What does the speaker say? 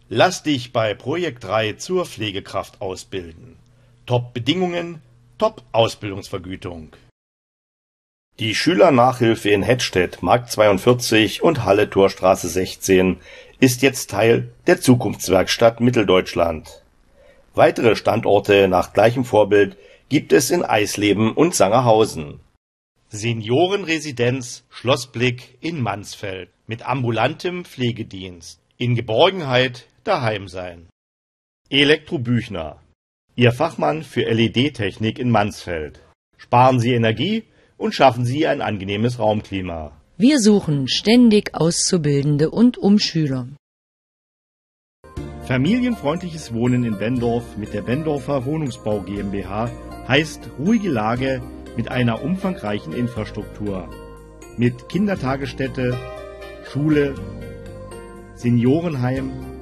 Lass dich bei Projekt 3 zur Pflegekraft ausbilden. Top-Bedingungen, Top-Ausbildungsvergütung. Die Schülernachhilfe in Hettstedt, Markt 42 und Halle-Torstraße 16 ist jetzt Teil der Zukunftswerkstatt Mitteldeutschland. Weitere Standorte nach gleichem Vorbild gibt es in Eisleben und Sangerhausen. Seniorenresidenz Schlossblick in Mansfeld mit ambulantem Pflegedienst. In Geborgenheit daheim sein. Elektro Büchner, Ihr Fachmann für LED-Technik in Mansfeld. Sparen Sie Energie und schaffen Sie ein angenehmes Raumklima. Wir suchen ständig Auszubildende und Umschüler. Familienfreundliches Wohnen in Bendorf mit der Bendorfer Wohnungsbau GmbH heißt ruhige Lage mit einer umfangreichen Infrastruktur. Mit Kindertagesstätte, Schule, Seniorenheim,